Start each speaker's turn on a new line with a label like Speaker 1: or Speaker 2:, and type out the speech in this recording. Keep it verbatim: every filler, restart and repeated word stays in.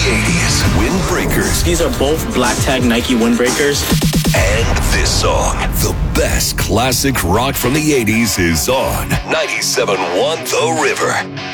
Speaker 1: eighties, Windbreakers.
Speaker 2: These are both black tag Nike windbreakers.
Speaker 1: And this song, the best classic rock from the eighties, is on ninety-seven point one The River.